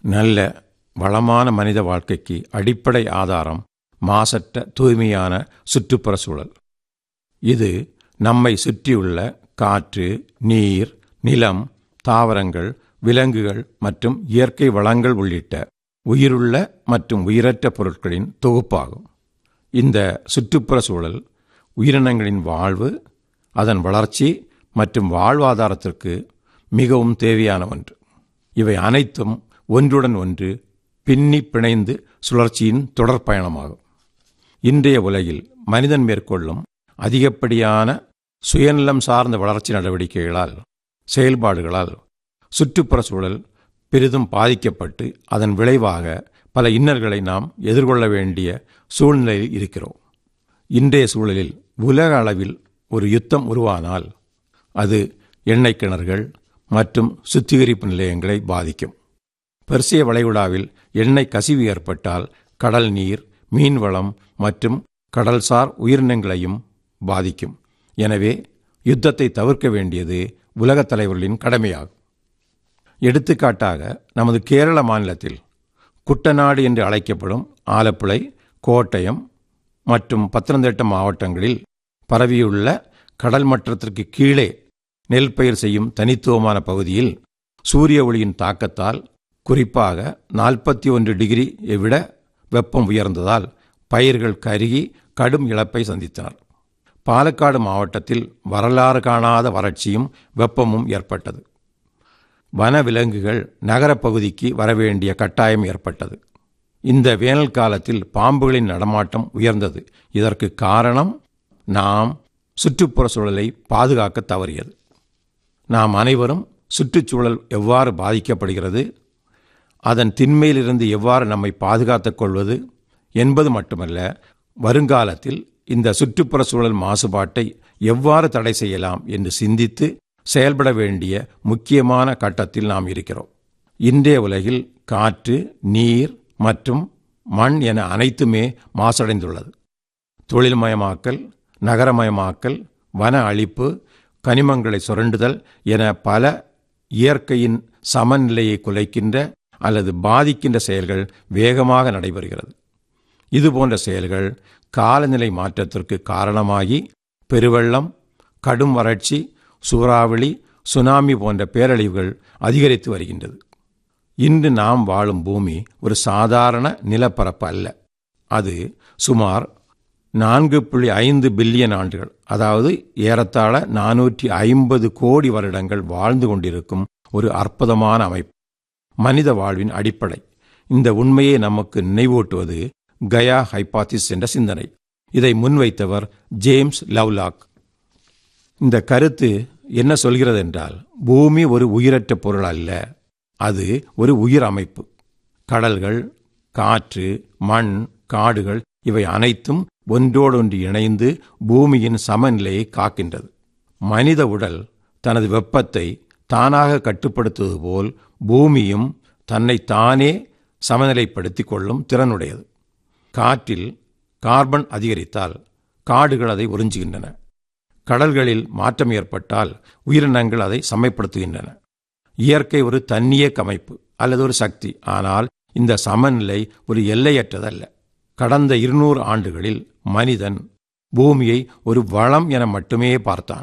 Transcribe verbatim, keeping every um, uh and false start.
நல்ல வளமான மனித வாழ்க்கைக்கு அடிப்படை ஆதாரம் மாசற்ற தூய்மையான சுற்றுப்புற சூழல். இது நம்மை சுற்றியுள்ள காற்று, நீர், நிலம், தாவரங்கள், விலங்குகள் மற்றும் இயற்கை வளங்கள் உள்ளிட்ட உயிருள்ள மற்றும் உயிரற்ற பொருட்களின் தொகுப்பாகும். இந்த சுற்றுப்புற சூழல் உயிரினங்களின் வாழ்வு, அதன் வளர்ச்சி மற்றும் வாழ்வாதாரத்திற்கு மிகவும் தேவையான ஒன்று. இவை அனைத்தும் ஒன்றுடன் ஒன்று பின்னி பிணைந்து சுழற்சியின் தொடர் பயணமாகும். இன்றைய உலகில் மனிதன் மேற்கொள்ளும் அதிகப்படியான சுயநலம் சார்ந்த வளர்ச்சி நடவடிக்கைகளால், செயல்பாடுகளால் சுற்றுப்புற சூழல் பெரிதும் பாதிக்கப்பட்டு அதன் விளைவாக பல இன்னல்களை நாம் எதிர்கொள்ள வேண்டிய சூழ்நிலையில் இருக்கிறோம். இன்றைய சூழலில் உலக அளவில் ஒரு யுத்தம் உருவானால் அது எண்ணெய் கிணறுகள் மற்றும் சுத்திகரிப்பு நிலையங்களை பாதிக்கும். பெர்சிய வளைகுடாவில் எண்ணெய் கசிவு ஏற்பட்டால் கடல் நீர், மீன்வளம் மற்றும் கடல்சார் உயிரினங்களையும் பாதிக்கும். எனவே யுத்தத்தை தவிர்க்க வேண்டியது உலகத் தலைவர்களின் கடமையாகும். எடுத்துக்காட்டாக, நமது கேரள மாநிலத்தில் குட்டநாடு என்று அழைக்கப்படும் ஆலப்புழை, கோட்டயம் மற்றும் பத்தனந்திட்டா மாவட்டங்களில் பரவியுள்ள கடல் மட்டத்திற்கு கீழே நெல் பயிர் செய்யும் தனித்துவமான பகுதியில் சூரிய ஒளியின் தாக்கத்தால் குறிப்பாக நாற்பத்தி ஒன்று டிகிரியை விட வெப்பம் உயர்ந்ததால் பயிர்கள் கருகி கடும் இழப்பை சந்தித்தனர். பாலக்காடு மாவட்டத்தில் வரலாறு காணாத வறட்சியும் வெப்பமும் ஏற்பட்டது. வன விலங்குகள் நகரப்பகுதிக்கு வரவேண்டிய கட்டாயம் ஏற்பட்டது. இந்த வேனல் காலத்தில் பாம்புகளின் நடமாட்டம் உயர்ந்தது. இதற்கு காரணம் நாம் சுற்றுப்புற சூழலை பாதுகாக்க தவறியது. நாம் அனைவரும் சுற்றுச்சூழல் எவ்வாறு பாதிக்கப்படுகிறது, அதன் திண்மையிலிருந்து எவ்வாறு நம்மை பாதுகாத்துக் கொள்வது என்பது மட்டுமல்ல, வருங்காலத்தில் இந்த சுற்றுப்புற சூழல் மாசுபாட்டை எவ்வாறு தடை செய்யலாம் என்று சிந்தித்து செயல்பட வேண்டிய முக்கியமான கட்டத்தில் நாம் இருக்கிறோம். இன்றைய உலகில் காற்று, நீர் மற்றும் மண் என அனைத்துமே மாசடைந்துள்ளது. தொழில்மயமாக்கல், நகரமயமாக்கல், வன அழிப்பு, கனிமங்களை சுரண்டுதல் என பல இயற்கையின் சமநிலையை குலைக்கின்ற அல்லது பாதிக்கின்ற செயல்கள் வேகமாக நடைபெறுகிறது. இதுபோன்ற செயல்கள் காலநிலை மாற்றத்திற்கு காரணமாகி பெருவெள்ளம், கடும் வறட்சி, சூறாவளி, சுனாமி போன்ற பேரழிவுகள் அதிகரித்து வருகின்றது. இன்று நாம் வாழும் பூமி ஒரு சாதாரண நிலப்பரப்பு அல்ல. அது சுமார் நான்கு புள்ளி ஐந்து பில்லியன் ஆண்டுகள், அதாவது ஏறத்தாழ நானூற்றி ஐம்பது கோடி வருடங்கள் வாழ்ந்து கொண்டிருக்கும் ஒரு அற்புதமான அமைப்பு, மனித வாழ்வின் அடிப்படை. இந்த உண்மையை நமக்கு நினைவூட்டுவது கயா ஹைபாத்திஸ் என்ற சிந்தனை. இதை முன்வைத்தவர் ஜேம்ஸ் லவ்லாக். இந்த கருத்து என்ன சொல்கிறது என்றால், பூமி ஒரு உயிரற்ற பொருள் அல்ல, அது ஒரு உயிர் அமைப்பு. கடல்கள், காற்று, மண், காடுகள் இவை அனைத்தும் ஒன்றோடொன்று இணைந்து பூமியின் சமநிலையை காக்கின்றது. மனித உடல் தனது வெப்பத்தை தானாக கட்டுப்படுத்துவது போல் பூமியும் தன்னை தானே சமநிலைப்படுத்திக் கொள்ளும் திறனுடையது. காற்றில் கார்பன் அதிகரித்தால் காடுகள் அதை உறிஞ்சுகின்றன. கடல்களில் மாற்றம் ஏற்பட்டால் உயிரினங்கள் அதை சமப்படுத்துகின்றன. இயற்கை ஒரு தன்னியக்க அமைப்பு அல்லது ஒரு சக்தி. ஆனால் இந்த சமநிலை ஒரு எல்லையற்றதல்ல. கடந்த இருநூறு ஆண்டுகளில் மனிதன் பூமியை ஒரு வளம் என மட்டுமே பார்த்தான்.